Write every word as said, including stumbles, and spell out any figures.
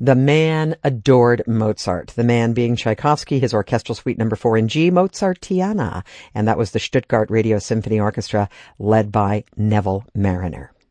The man adored Mozart, the man being Tchaikovsky, his orchestral suite number four in G, Mozartiana, and that was the Stuttgart Radio Symphony Orchestra led by Neville Marriner.